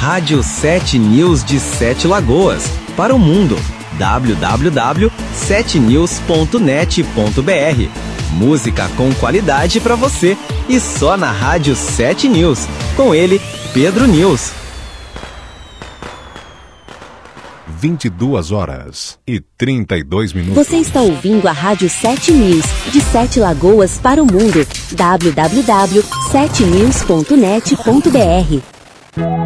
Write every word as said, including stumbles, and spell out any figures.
Rádio sete News de Sete Lagoas, para o mundo. w w w ponto sete news ponto net ponto b r. Música com qualidade para você e só na Rádio sete News. Com ele, Pedro News. vinte e duas horas e trinta e dois minutos. Você está ouvindo a Rádio sete News, de Sete Lagoas para o mundo. w w w ponto sete news ponto net ponto b r.